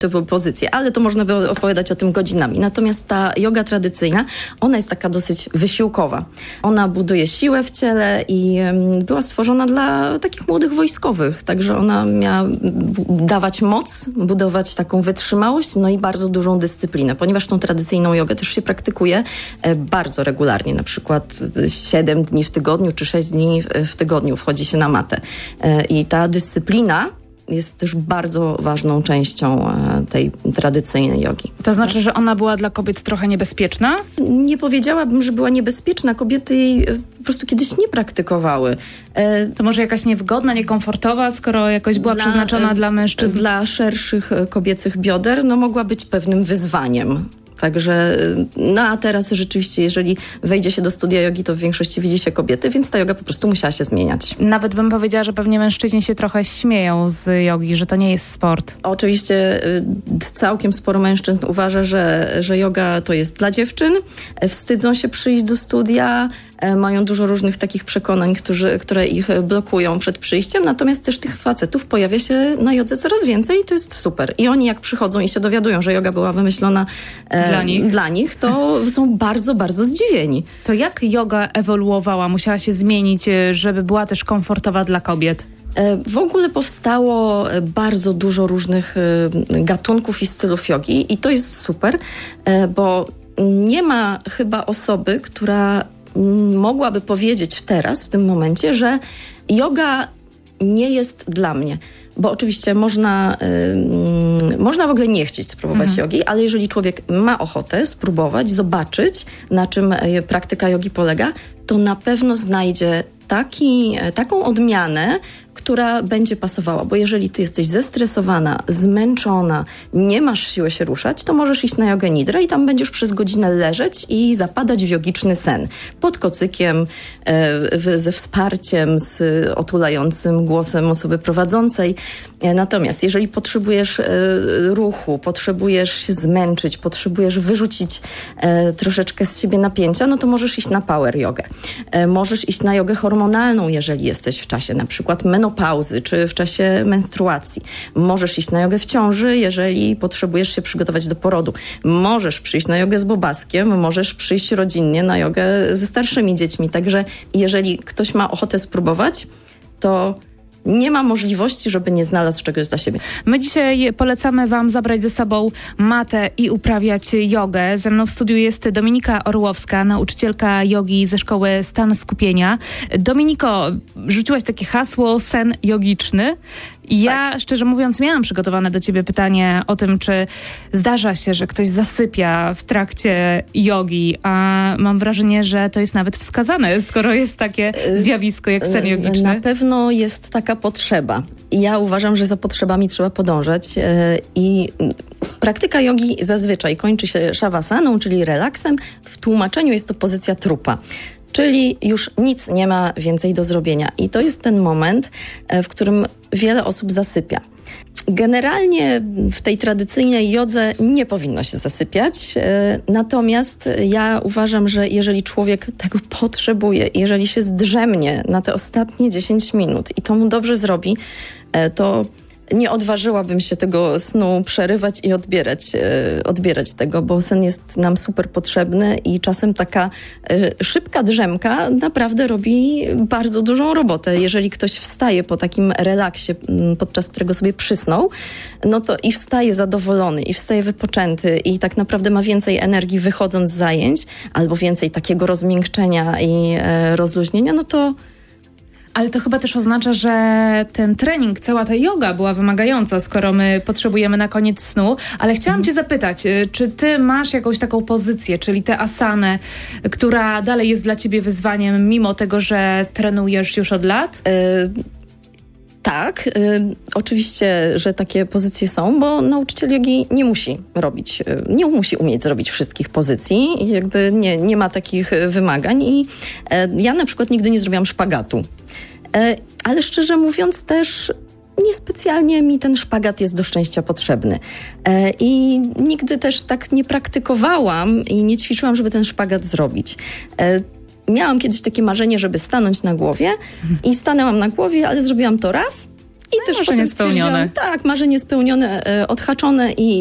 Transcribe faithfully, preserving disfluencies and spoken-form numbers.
typu pozycje, ale to można by opowiadać o tym godzinami. Natomiast ta joga tradycyjna, ona jest taka dosyć wysiłkowa. Ona buduje siłę w ciele i była stworzona dla takich młodych wojskowych, także ona miała dawać moc, budować taką wytrzymałość, no i bardzo dużą dyscyplinę, ponieważ tą tradycyjną jogę też się praktykuje bardzo regularnie, na przykład siedem dni w tygodniu czy sześć dni w tygodniu wchodzi się na matę. I ta dyscyplina jest też bardzo ważną częścią tej tradycyjnej jogi. To znaczy, że ona była dla kobiet trochę niebezpieczna? Nie powiedziałabym, że była niebezpieczna. Kobiety jej po prostu kiedyś nie praktykowały. To może jakaś niewygodna, niekomfortowa, skoro jakoś była dla, przeznaczona dla mężczyzn? Dla szerszych kobiecych bioder, no mogła być pewnym wyzwaniem. Także, no a teraz rzeczywiście, jeżeli wejdzie się do studia jogi, to w większości widzi się kobiety, więc ta joga po prostu musiała się zmieniać. Nawet bym powiedziała, że pewnie mężczyźni się trochę śmieją z jogi, że to nie jest sport. Oczywiście całkiem sporo mężczyzn uważa, że, że joga to jest dla dziewczyn, wstydzą się przyjść do studia, mają dużo różnych takich przekonań, którzy, które ich blokują przed przyjściem, natomiast też tych facetów pojawia się na jodze coraz więcej i to jest super. I oni jak przychodzą i się dowiadują, że joga była wymyślona e, dla, nich. dla nich, to są bardzo, bardzo zdziwieni. To jak joga ewoluowała? Musiała się zmienić, żeby była też komfortowa dla kobiet? W ogóle powstało bardzo dużo różnych gatunków i stylów jogi i to jest super, bo nie ma chyba osoby, która mogłaby powiedzieć teraz, w tym momencie, że yoga nie jest dla mnie. Bo oczywiście można, yy, można w ogóle nie chcieć spróbować mhm. jogi, ale jeżeli człowiek ma ochotę spróbować, zobaczyć, na czym praktyka jogi polega, to na pewno znajdzie taki, taką odmianę, która będzie pasowała, bo jeżeli ty jesteś zestresowana, zmęczona, nie masz siły się ruszać, to możesz iść na jogę nidrę i tam będziesz przez godzinę leżeć i zapadać w jogiczny sen. Pod kocykiem, e, ze wsparciem, z otulającym głosem osoby prowadzącej. E, natomiast jeżeli potrzebujesz e, ruchu, potrzebujesz się zmęczyć, potrzebujesz wyrzucić e, troszeczkę z siebie napięcia, no to możesz iść na power jogę. E, możesz iść na jogę hormonalną, jeżeli jesteś w czasie na przykład menopauzy, czy w czasie menstruacji. Możesz iść na jogę w ciąży, jeżeli potrzebujesz się przygotować do porodu. Możesz przyjść na jogę z bobaskiem, możesz przyjść rodzinnie na jogę ze starszymi dziećmi. Także jeżeli ktoś ma ochotę spróbować, to nie ma możliwości, żeby nie znalazł czegoś dla siebie. My dzisiaj polecamy wam zabrać ze sobą matę i uprawiać jogę. Ze mną w studiu jest Dominika Orłowska, nauczycielka jogi ze Szkoły Stan Skupienia. Dominiko, rzuciłaś takie hasło sen jogiczny. Ja, tak. szczerze mówiąc, miałam przygotowane do ciebie pytanie o tym, czy zdarza się, że ktoś zasypia w trakcie jogi, a mam wrażenie, że to jest nawet wskazane, skoro jest takie zjawisko jak sen jogiczny. Na pewno jest taka potrzeba. Ja uważam, że za potrzebami trzeba podążać yy, i praktyka jogi zazwyczaj kończy się szawasaną, czyli relaksem. W tłumaczeniu jest to pozycja trupa. Czyli już nic nie ma więcej do zrobienia. I to jest ten moment, w którym wiele osób zasypia. Generalnie w tej tradycyjnej jodze nie powinno się zasypiać, natomiast ja uważam, że jeżeli człowiek tego potrzebuje, jeżeli się zdrzemnie na te ostatnie dziesięć minut i to mu dobrze zrobi, to nie odważyłabym się tego snu przerywać i odbierać, e, odbierać tego, bo sen jest nam super potrzebny i czasem taka e, szybka drzemka naprawdę robi bardzo dużą robotę. Jeżeli ktoś wstaje po takim relaksie, m, podczas którego sobie przysnął, no to i wstaje zadowolony, i wstaje wypoczęty i tak naprawdę ma więcej energii wychodząc z zajęć, albo więcej takiego rozmiękczenia i e, rozluźnienia, no to Ale to chyba też oznacza, że ten trening, cała ta joga była wymagająca, skoro my potrzebujemy na koniec snu. Ale chciałam mhm. cię zapytać, czy ty masz jakąś taką pozycję, czyli tę asanę, która dalej jest dla ciebie wyzwaniem, mimo tego, że trenujesz już od lat? Y- Tak, y, oczywiście, że takie pozycje są, bo nauczyciel jogi nie musi robić, y, nie musi umieć zrobić wszystkich pozycji, jakby nie, nie ma takich wymagań i y, ja na przykład nigdy nie zrobiłam szpagatu, y, ale szczerze mówiąc też niespecjalnie mi ten szpagat jest do szczęścia potrzebny. Y, I nigdy też tak nie praktykowałam i nie ćwiczyłam, żeby ten szpagat zrobić. Y, Miałam kiedyś takie marzenie, żeby stanąć na głowie i stanęłam na głowie, ale zrobiłam to raz I też marzenie potem spełnione. stwierdziłam, tak, marzenie spełnione, e, odhaczone i